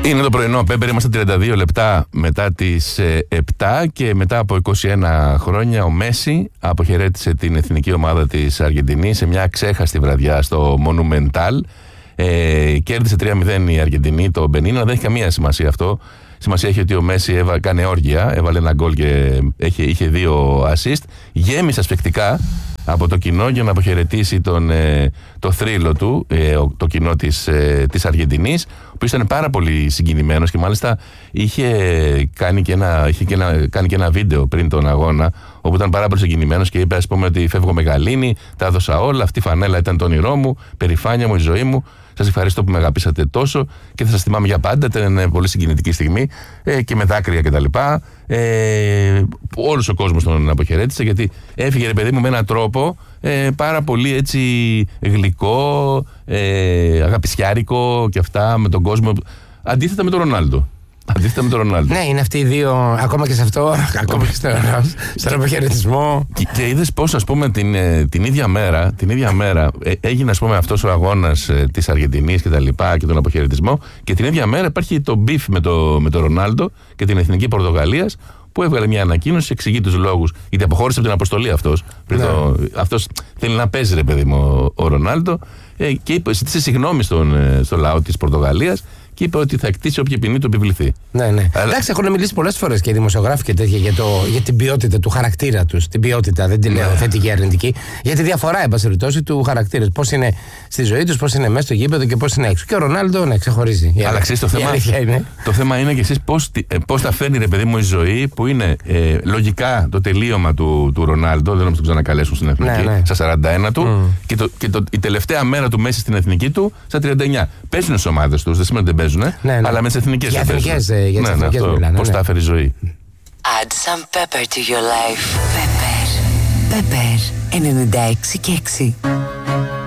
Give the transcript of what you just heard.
Είναι το πρωινό Πέπερ, είμαστε 32 λεπτά μετά τις 7 και μετά από 21 χρόνια ο Μέση αποχαιρέτησε την εθνική ομάδα της Αργεντινής σε μια ξέχαστη βραδιά στο Monumental. Κέρδισε 3-0 η Αργεντινή το Μπενίν, αλλά δεν έχει καμία σημασία αυτό. Σημασία έχει ότι ο Μέση έκανε όργια, έβαλε ένα γκολ και είχε 2 assist. Γέμισε ασφικτικά από το κοινό για να αποχαιρετήσει το θρύλο του, το κοινό της Αργεντινής, ο οποίος ήταν πάρα πολύ συγκινημένος και μάλιστα είχε κάνει και ένα βίντεο πριν τον αγώνα, όπου ήταν πάρα πολύ συγκινημένος και είπε, ας πούμε, ότι φεύγω με γαλήνη, τα έδωσα όλα, αυτή η φανέλα ήταν το όνειρό μου, περηφάνεια μου, η ζωή μου. Σας ευχαριστώ που με αγαπήσατε τόσο και θα σας θυμάμαι για πάντα. Ήταν μια πολύ συγκινητική στιγμή και με δάκρυα κτλ. Όλος ο κόσμος τον αποχαιρέτησε, γιατί έφυγε, ρε παιδί μου, με έναν τρόπο πάρα πολύ έτσι γλυκό, αγαπησιάρικο και αυτά με τον κόσμο. Αντίθετα με τον Ρονάλντο. Ναι, είναι αυτοί οι δύο, ακόμα και σε αυτό, ακόμα και στον αποχαιρετισμό. Και είδες πώς, ας πούμε, την ίδια μέρα έγινε, ας πούμε, αυτός ο αγώνας της Αργεντινής και τα λοιπά και τον αποχαιρετισμό, και την ίδια μέρα υπάρχει το μπιφ με τον Ρονάλντο και την εθνική Πορτογαλίας, που έβγαλε μια ανακοίνωση, εξηγεί τους λόγους, γιατί αποχώρησε από την αποστολή αυτός. Ναι. Αυτός θέλει να παίζει, ρε παιδί μου, ο Ρονάλντο, και ζήτησε συγγνώμη στο λαό της Πορτογαλίας και είπε ότι θα εκτίσει όποια ποινή του επιβληθεί. Ναι. Αλλά... Εντάξει, έχουν μιλήσει πολλές φορές και οι δημοσιογράφοι και τέτοια για την ποιότητα του χαρακτήρα τους. Την ποιότητα, δεν τη λέω θετική ή αρνητική. Για τη διαφορά, εν πάση περιπτώσει, του χαρακτήρα. Πώς είναι στη ζωή τους, πώς είναι μέσα στο γήπεδο και πώς είναι έξω. Και ο Ρονάλντο, ναι, ξεχωρίζει. Αλλά ξέρεις, το θέμα είναι και εσείς πώς τα φέρνει, ρε παιδί μου, η ζωή, που είναι λογικά το τελείωμα του Ρονάλντο. Δεν νομίζω να τον ξανακαλέσουν στην εθνική, στα 41 του, και η τελευταία μέρα του Μέση στην εθνική του στα 39. Παίζουν στις ομάδες τους, δεν σημαίνει ότι δεν παίζουν, αλλά με τις εθνικές. Για εθνικές μιλάνε. Πώς τα έφερε η ζωή. Add some pepper to your life. Pepper 96 και 6.